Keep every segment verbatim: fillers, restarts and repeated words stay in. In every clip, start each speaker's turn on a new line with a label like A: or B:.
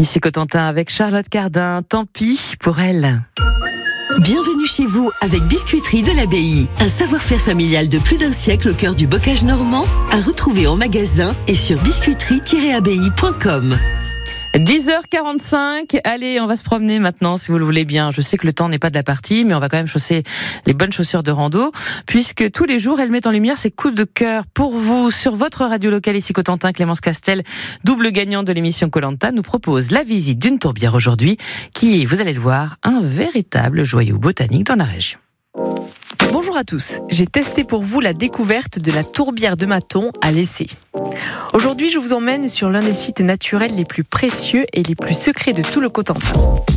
A: Ici Cotentin avec Charlotte Cardin, tant pis pour elle.
B: Bienvenue chez vous avec Biscuiterie de l'Abbaye. Un savoir-faire familial de plus d'un siècle au cœur du bocage normand, à retrouver en magasin et sur biscuiterie tiret abbaye point com.
A: dix heures quarante-cinq, allez, on va se promener maintenant si vous le voulez bien. Je sais que le temps n'est pas de la partie, mais on va quand même chausser les bonnes chaussures de rando, puisque tous les jours, elle met en lumière ses coups de cœur pour vous sur votre radio locale ici Cotentin. Clémence Castel, double gagnant de l'émission Koh-Lanta, nous propose la visite d'une tourbière aujourd'hui, qui est, vous allez le voir, un véritable joyau botanique dans la région.
C: Bonjour à tous, j'ai testé pour vous la découverte de la tourbière de Mathon à l'Essai. Aujourd'hui, je vous emmène sur l'un des sites naturels les plus précieux et les plus secrets de tout le Cotentin.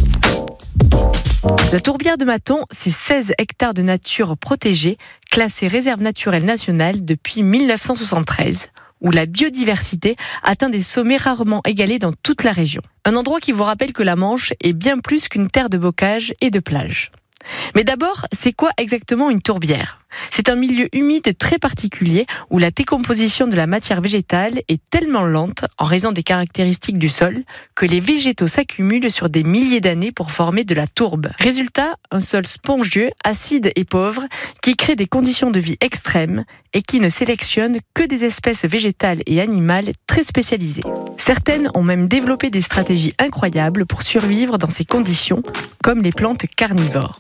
C: La tourbière de Mathon, c'est seize hectares de nature protégée, classée réserve naturelle nationale depuis mille neuf cent soixante-treize, où la biodiversité atteint des sommets rarement égalés dans toute la région. Un endroit qui vous rappelle que la Manche est bien plus qu'une terre de bocage et de plage. Mais d'abord, c'est quoi exactement une tourbière ? C'est un milieu humide très particulier où la décomposition de la matière végétale est tellement lente en raison des caractéristiques du sol que les végétaux s'accumulent sur des milliers d'années pour former de la tourbe. Résultat, un sol spongieux, acide et pauvre qui crée des conditions de vie extrêmes et qui ne sélectionne que des espèces végétales et animales très spécialisées. Certaines ont même développé des stratégies incroyables pour survivre dans ces conditions, comme les plantes carnivores.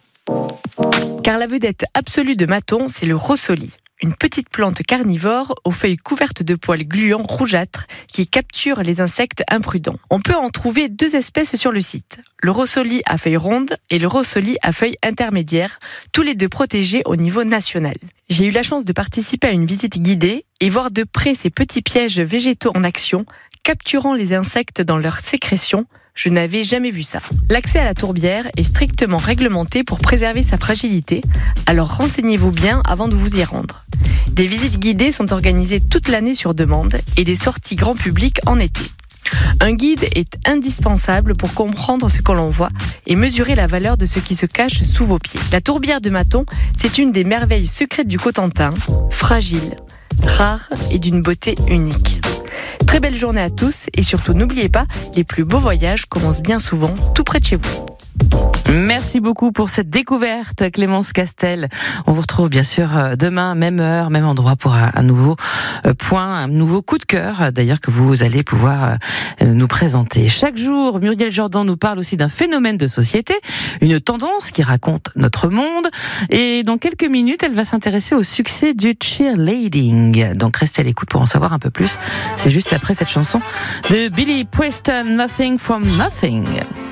C: Car la vedette absolue de Mathon, c'est le rossoli, une petite plante carnivore aux feuilles couvertes de poils gluants rougeâtres qui capture les insectes imprudents. On peut en trouver deux espèces sur le site, le rossoli à feuilles rondes et le rossoli à feuilles intermédiaires, tous les deux protégés au niveau national. J'ai eu la chance de participer à une visite guidée et voir de près ces petits pièges végétaux en action, capturant les insectes dans leurs sécrétions. Je n'avais jamais vu ça. L'accès à la tourbière est strictement réglementé pour préserver sa fragilité, alors renseignez-vous bien avant de vous y rendre. Des visites guidées sont organisées toute l'année sur demande et des sorties grand public en été. Un guide est indispensable pour comprendre ce que l'on voit et mesurer la valeur de ce qui se cache sous vos pieds. La tourbière de Mathon, c'est une des merveilles secrètes du Cotentin, fragile, rare et d'une beauté unique. Très belle journée à tous et surtout n'oubliez pas, les plus beaux voyages commencent bien souvent tout près de chez vous.
A: Merci beaucoup pour cette découverte, Clémence Castel. On vous retrouve bien sûr demain, même heure, même endroit pour un, un nouveau point, un nouveau coup de cœur, d'ailleurs que vous allez pouvoir nous présenter. Chaque jour, Muriel Jordan nous parle aussi d'un phénomène de société, une tendance qui raconte notre monde. Et dans quelques minutes, elle va s'intéresser au succès du cheerleading. Donc restez à l'écoute pour en savoir un peu plus. C'est juste après cette chanson de Billy Preston, Nothing from Nothing.